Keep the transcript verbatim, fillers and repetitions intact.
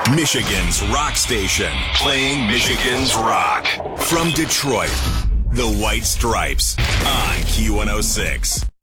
Michigan's rock station, playing Michigan's rock. From Detroit, the White Stripes on Q one oh six.